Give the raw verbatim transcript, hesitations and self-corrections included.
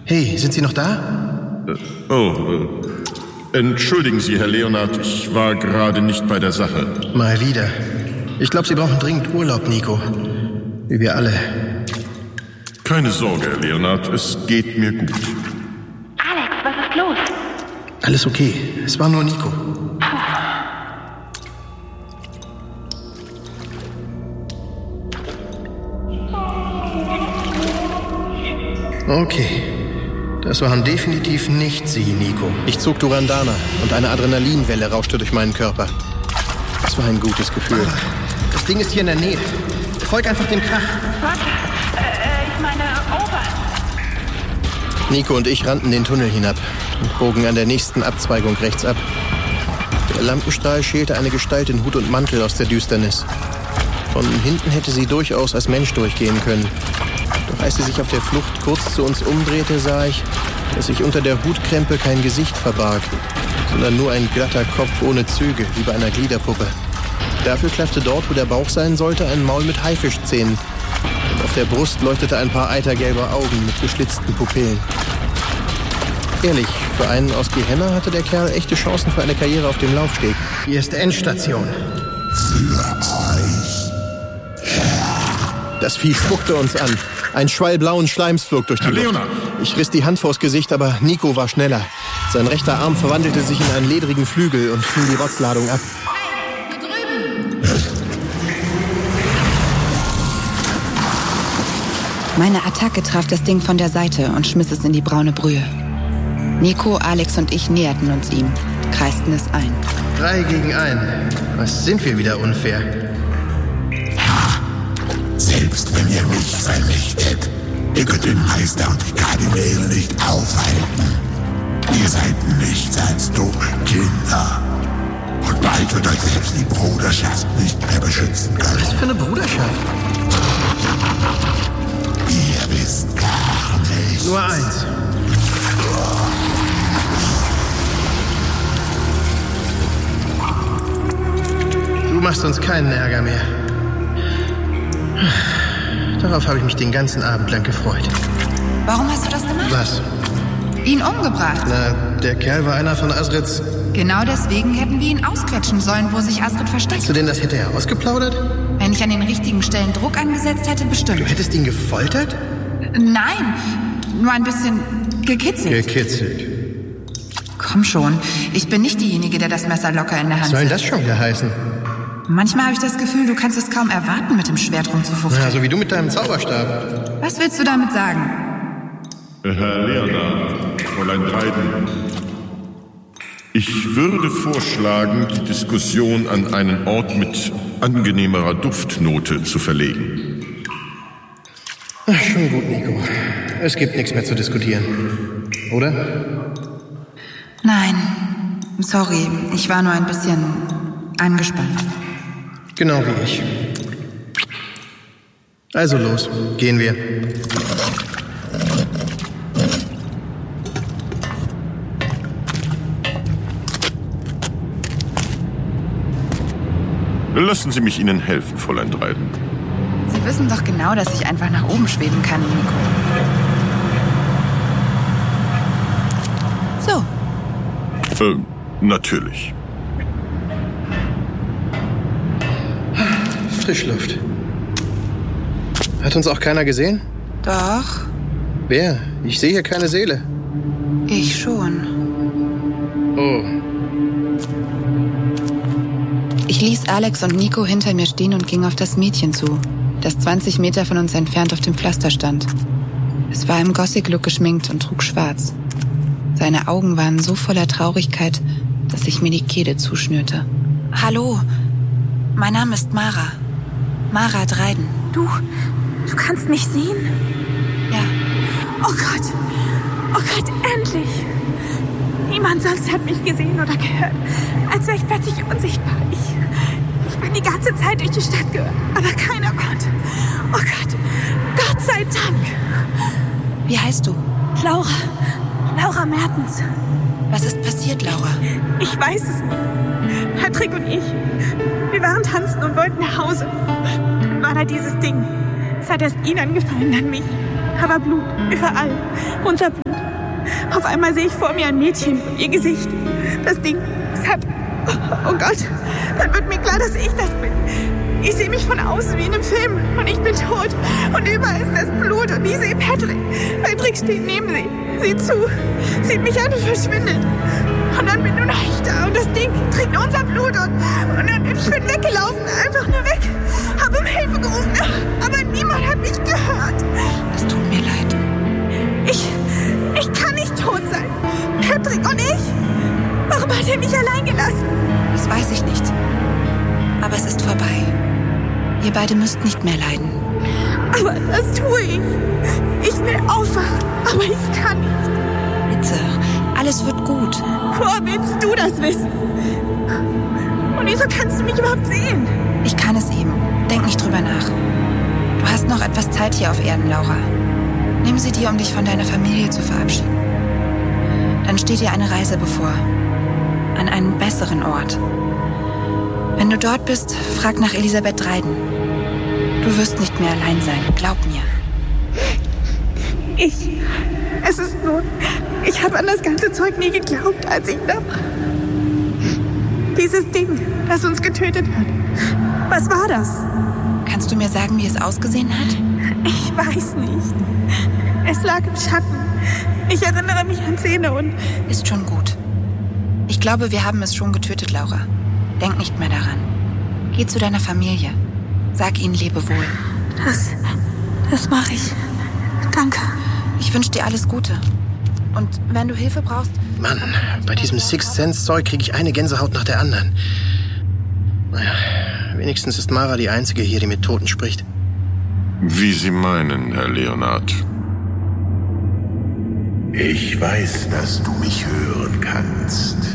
Hey, sind Sie noch da? Äh, oh, äh, entschuldigen Sie, Herr Leonard, ich war gerade nicht bei der Sache. Mal wieder. Ich glaube, Sie brauchen dringend Urlaub, Nico. Wie wir alle. Keine Sorge, Herr Leonard, es geht mir gut. Alex, was ist los? Alles okay, es war nur Nico. Okay, das waren definitiv nicht Sie, Nico. Ich zog Durandana und eine Adrenalinwelle rauschte durch meinen Körper. Das war ein gutes Gefühl. Das Ding ist hier in der Nähe. Folg einfach dem Krach. Was? Äh, ich meine, over. Nico und ich rannten den Tunnel hinab und bogen an der nächsten Abzweigung rechts ab. Der Lampenstrahl schälte eine Gestalt in Hut und Mantel aus der Düsternis. Von hinten hätte sie durchaus als Mensch durchgehen können. Doch als sie sich auf der Flucht kurz zu uns umdrehte, sah ich, dass sich unter der Hutkrempe kein Gesicht verbarg, sondern nur ein glatter Kopf ohne Züge, wie bei einer Gliederpuppe. Dafür klaffte dort, wo der Bauch sein sollte, ein Maul mit Haifischzähnen. Und auf der Brust leuchtete ein paar eitergelbe Augen mit geschlitzten Pupillen. Ehrlich, für einen aus Gehenna hatte der Kerl echte Chancen für eine Karriere auf dem Laufsteg. Hier ist Endstation. Für euch. Das Vieh spuckte uns an. Ein Schwall blauen Schleims flog durch die Herr Luft. Leonard! Ich riss die Hand vors Gesicht, aber Nico war schneller. Sein rechter Arm verwandelte sich in einen ledrigen Flügel und fing die Rotzladung ab. Hier drüben! Meine Attacke traf das Ding von der Seite und schmiss es in die braune Brühe. Nico, Alex und ich näherten uns ihm, kreisten es ein. Drei gegen ein. Was sind wir wieder unfair? Selbst wenn ihr mich vernichtet, ihr könnt den Meister und die Kardinäle nicht aufhalten. Ihr seid nichts als dumme Kinder. Und bald wird euch selbst die Bruderschaft nicht mehr beschützen können. Was für eine Bruderschaft? Ihr wisst gar nichts. Nur eins. Du machst uns keinen Ärger mehr. Darauf habe ich mich den ganzen Abend lang gefreut. Warum hast du das gemacht? Was? Ihn umgebracht. Na, der Kerl war einer von Asrids... Genau deswegen hätten wir ihn ausquetschen sollen, wo sich Astrid Hast versteckt. du denn das hinterher ausgeplaudert? Wenn ich an den richtigen Stellen Druck angesetzt hätte, bestimmt. Du hättest ihn gefoltert? Nein, nur ein bisschen gekitzelt. Gekitzelt. Komm schon, ich bin nicht diejenige, der das Messer locker in der Was Hand soll denn hält. das schon wieder heißen? Manchmal habe ich das Gefühl, du kannst es kaum erwarten, mit dem Schwert rumzufuchteln. Na, so wie du mit deinem Zauberstab. Was willst du damit sagen? Herr Leonard, Fräulein Dryden, ich würde vorschlagen, die Diskussion an einen Ort mit angenehmerer Duftnote zu verlegen. Ach, schon gut, Nico. Es gibt nichts mehr zu diskutieren. Oder? Nein, sorry, ich war nur ein bisschen angespannt. Genau wie ich. Also los, gehen wir. Lassen Sie mich Ihnen helfen, Fräulein Dryden. Sie wissen doch genau, dass ich einfach nach oben schweben kann, Nico. So. Äh, natürlich. Frischluft. Hat uns auch keiner gesehen? Doch, Wer? Ich sehe hier keine Seele. ich schon. Oh. Ich ließ Alex und Nico hinter mir stehen und ging auf das Mädchen zu, das zwanzig Meter von uns entfernt auf dem Pflaster stand. Es war im Gothic-Look geschminkt und trug schwarz. Seine Augen waren so voller Traurigkeit, dass ich mir die Kehle zuschnürte. Hallo, mein Name ist Mara. Mara Dryden. Du, du kannst mich sehen? Ja, Oh Gott, oh Gott, endlich. Niemand sonst hat mich gesehen oder gehört, als wäre ich plötzlich unsichtbar. Ich, ich bin die ganze Zeit durch die Stadt gehört, aber keiner konnte. Oh Gott, Gott sei Dank. wie heißt du? Laura, Laura Mertens. Was ist passiert, Laura? Ich weiß es nicht. Patrick und ich, wir waren tanzen und wollten nach Hause. Dann war da dieses Ding. Es hat erst ihn angefallen, dann mich. Aber Blut, überall. Unser Blut. Auf einmal sehe ich vor mir ein Mädchen, ihr Gesicht. Das Ding, es hat... Oh Gott, dann wird mir klar, dass ich das bin. Ich sehe mich von außen wie in einem Film und ich bin tot. Und überall ist das Blut und ich sehe Patrick. Patrick steht neben sie, sieht zu, sieht mich an und verschwindet. Und dann bin nur noch ich da und das Ding trinkt unser Blut und, und, und ich bin weggelaufen, einfach nur weg. Habe um Hilfe gerufen, aber niemand hat mich gehört. Es tut mir leid. Ich, ich kann nicht tot sein. Patrick und ich. Warum hat er mich allein gelassen? Das weiß ich nicht. Aber es ist vorbei. Ihr beide müsst nicht mehr leiden. Aber das tue ich. Ich will aufwachen, aber ich kann nicht. Bitte, alles wird gut. Woher willst du das wissen? Und wieso kannst du mich überhaupt sehen? Ich kann es eben. Denk nicht drüber nach. Du hast noch etwas Zeit hier auf Erden, Laura. Nimm sie dir, um dich von deiner Familie zu verabschieden. Dann steht dir eine Reise bevor. An einen besseren Ort. Wenn du dort bist, frag nach Elisabeth Dryden. Du wirst nicht mehr allein sein, glaub mir. Ich... Es ist nur... Ich habe an das ganze Zeug nie geglaubt, als ich da war. Dieses Ding, das uns getötet hat. Was war das? Kannst du mir sagen, wie es ausgesehen hat? Ich weiß nicht. Es lag im Schatten. Ich erinnere mich an Szene und... Ist schon gut. Ich glaube, wir haben es schon getötet, Laura. Denk nicht mehr daran. Geh zu deiner Familie. Sag ihnen Lebewohl. Das... das mache ich. Danke. Ich wünsche dir alles Gute. Und wenn du Hilfe brauchst... Mann, bei diesem Sixth Sense-Zeug kriege ich eine Gänsehaut nach der anderen. Naja, wenigstens ist Mara die Einzige hier, die mit Toten spricht. Wie Sie meinen, Herr Leonard. Ich weiß, dass du mich hören kannst.